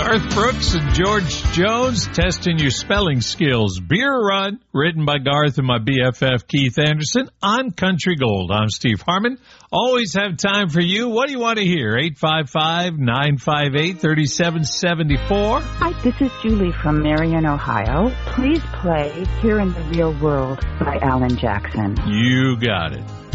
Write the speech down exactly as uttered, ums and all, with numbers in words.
Garth Brooks and George Jones testing your spelling skills. Beer Run, written by Garth and my B F F Keith Anderson on Country Gold. I'm Steve Harmon. Always have time for you. What do you want to hear? eight five five, nine five eight, three seven seven four. Hi, this is Julie from Marion, Ohio. Please play Here in the Real World by Alan Jackson. You got it.